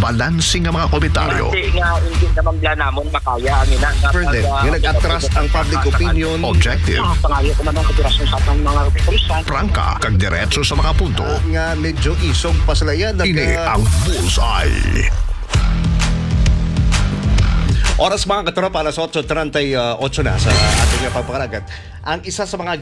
balansing nga mga komentaryo. Kasi nga hindi naman bla namon makaya ang ina. Further, nga nag-atras ang public opinion. Objective, Pangayo ko man ang operasyon sa atong mga pulisan. prangka, kag diretso sa mga punto. Nga medyo isog pa sila yan. Ini ang Bullseye. Oras mga katropa, alas 8:38 na sa ating pagpapakalagat. Ang isa sa mga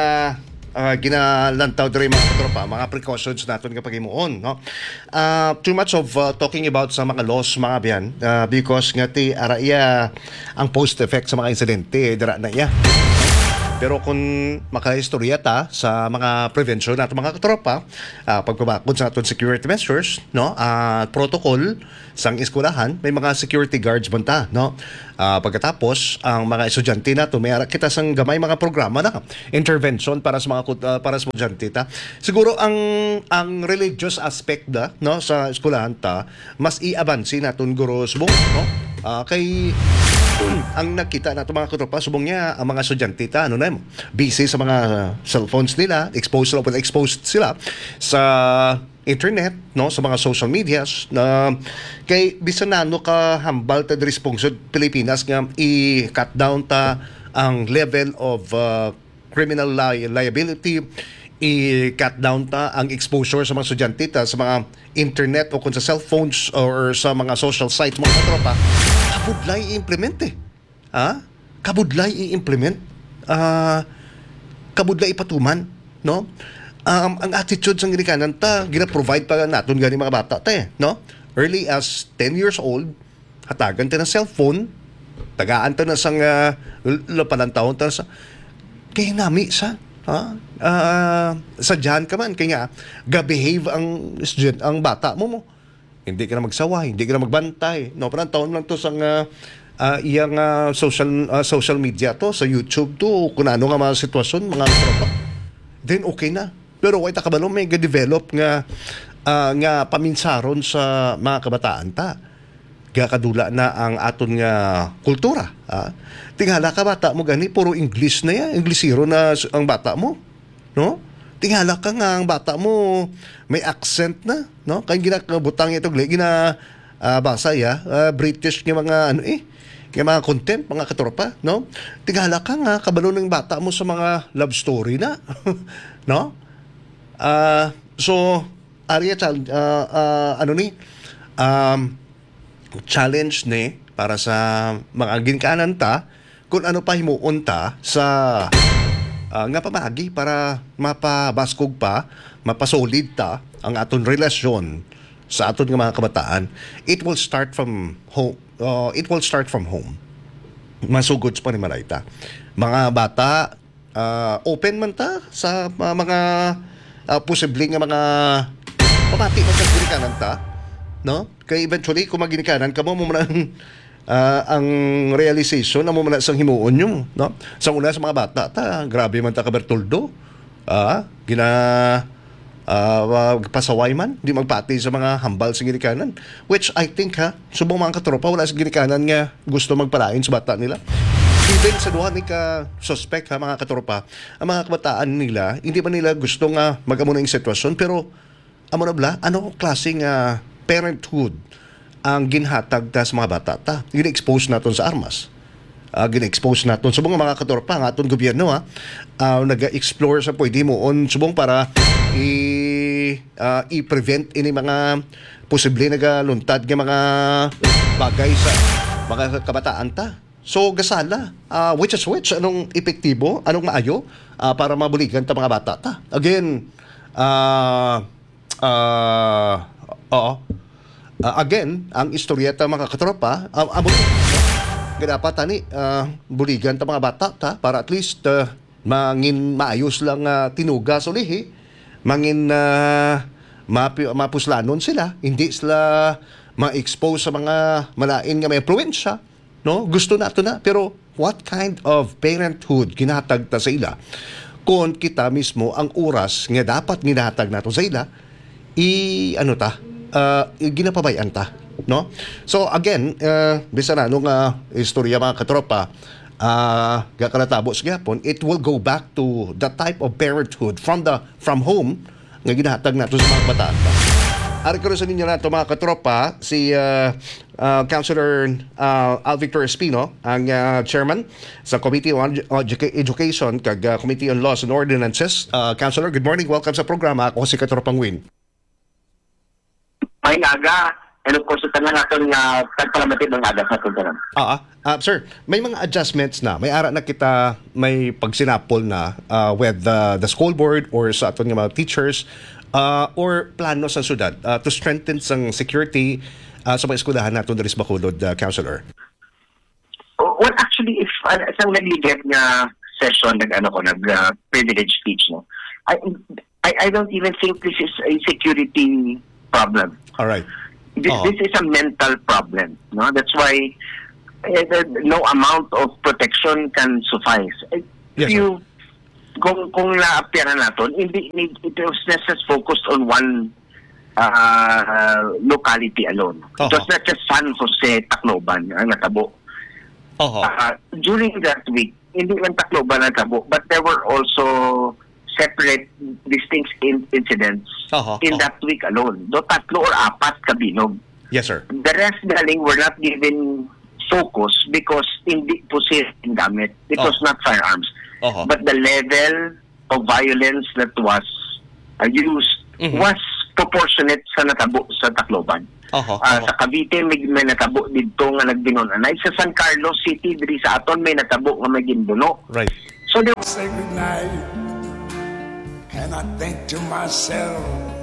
ginalantaw diri mga katropa, mga precautions natin kapag imuon, no? Too much of talking about sa mga laws mga biyan, because nga ti araya ang post effect sa mga insidente dira na iya. Pero kung makahistorya ta sa mga prevention natin mga katropa, pagpabakod sa aton security measures, no, protocol sang eskwelahan, may mga security guards banta, no. Pagkatapos ang mga estudyante nato may ara kita sang gamay mga programa na intervention para sa mga estudyante ta. Siguro ang religious aspect da, no, sa eskwelahan ta mas i-abansi naton guro subong, no. Kay ang nakita nato mga katropa subong niya ang mga estudyante ta ano na busy sa mga cellphones nila, exposed sila sa internet, no, sa mga social medias na kay bisan nano ka hambal ta diri sa pungsod Pilipinas nga i-cut down ta ang level of criminal liability, i-cut down ta ang exposure sa mga estudyante ta sa mga internet o kung sa cellphones or sa mga social sites mga katropa, kabudlay i-implement kabudlay i-implement, kabudlay ipatuman, no? Ang attitude sa ginikanan ta gina-provide pa naton gani mga bata ta no? Early as 10 years old, hatagan ta ng cellphone, tagaan ta na sang lapanan taon ta sa kay nami sa sadyahan ka man kay nga ga-behave ang student, ang bata mo. Hindi ka na magsaway, hindi ka na magbantay, no? Parang taon lang to sang iyang social media to, sa YouTube to, kung ano nga mga sitwasyon, mga tropa, then okay na. Pero wait kabalo may ga-develop nga paminsaron sa mga kabataan ta. Kadula na ang aton nga kultura. Tingala ka bata mo gani puro English na yan, Inglesiro na ang bata mo, no? Tingala ka nga ang bata mo may accent na, no? Kaya ginakabutang ito basa ya, British nga mga nga mga content, mga katropa, no? Tingala ka nga kabalo ng bata mo sa mga love story na, no? So Arya challenge ni para sa mga ginikanan ta kung ano pa himuon ta sa nga pamagi para mapabaskog pa, mapasolid ta ang aton relasyon sa aton nga mga kabataan. It will start from home. Masugod pa ni Malayta. Mga bata, open man ta sa mga posibleng nga mga pamati mo sa ginikanan ta, no? Kaya eventually kung maginikanan ka mo ang realization na mo muna sang himuon nyo, no? Sa una sa mga bata ta, grabe man ta ka Bertoldo, pasaway man, di magpati sa mga hambal sa ginikanan, which I think subong mga katropa wala sa ginikanan nga gusto magpalain sa bata nila. Even sa duha ni ka suspect mga katropa, ang mga kabataan nila hindi man nila gusto nga mag-amo na yung sitwasyon, pero amo na bla ano klaseng parenthood ang ginhatag ta sa mga bata ta. Gina-expose naton sa armas. Gina-expose naton subong mga katropa ang aton gobyerno nag-explore sa pwede mo on subong para i-prevent ini mga posible nagaluntad nga mga bagay sa mga kabataan ta. So gasala, which is which, anong epektibo, anong maayo para mabuligan ta mga bata ta. Again, again, ang istorya ta mga katropa, dapat tani buligan ta mga bata ta para at least mangin maayos lang tinuga sa ulihi, mangin mapuslanon sila, hindi sila ma-expose sa mga malain nga may influensya, no? Gusto nato na, pero what kind of parenthood ginatag ta sa ila kung kita mismo ang oras nga dapat ginatag nato sa ila ginapabayan ta, no? So again, bisan na nung istorya mga katropa, gakalatabos gyapon, it will go back to the type of parenthood from home nga ginahatag nato sa mga bataan ta. Ari ko rin sa ninyo na ito mga katropa, si Councilor Al Victor Espino, ang chairman sa Committee on Education kag Committee on Laws and Ordinances. Councilor, good morning. Welcome sa programa. Ako si Katropang Win. May aga, and of course, ito na natin nga tagpalamatid ng aga sa tulungan. Sir, may mga adjustments na. May ara na kita, may pagsinapol na with the school board or sa aton nga mga teachers or plano sa syudad to strengthen sang security sa mga eskwelahan nato diri sa Bacolod, Councilor. Well, actually, if isang nag-lead nga session, privilege speech, no? I don't even think this is a security problem. All right. This is a mental problem. No, that's why no amount of protection can suffice. Yes, If kung na-appearan natin, it was just focused on one locality alone. It was not just San Jose, Tacloban ang natabo. During that week, hindi man Tacloban ang natabo, but there were also separate distinct incidents in that week alone. Do tatlo or apat kabinog. Yes, sir. The rest galing were not given focus because hindi po sila gamit. It was not firearms. But the level of violence that was used was proportionate sa natabo sa Tacloban. Sa Cavite may natabo dito nga nagbinunanay. Sa San Carlos City, diri sa aton may natabo nga may ginbuno. Right. So there Say goodnight, and I think to myself,